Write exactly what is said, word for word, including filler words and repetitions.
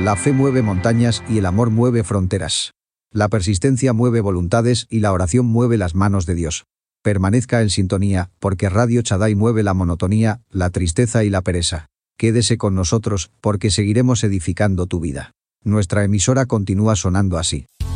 La fe mueve montañas y el amor mueve fronteras. La persistencia mueve voluntades y la oración mueve las manos de Dios. Permanezca en sintonía, porque Radio Shaddai mueve la monotonía, la tristeza y la pereza. Quédese con nosotros, porque seguiremos edificando tu vida. Nuestra emisora continúa sonando así.